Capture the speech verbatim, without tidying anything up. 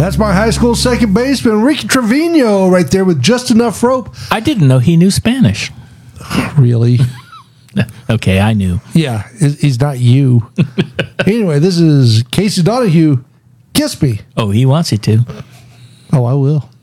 That's my high school second baseman, Ricky Trevino, right there with just enough rope. I didn't know he knew Spanish. Really? Okay, I knew. Yeah, he's not you. Anyway, this is Casey Donahue. Kiss me. Oh, he wants you to. Oh, I will.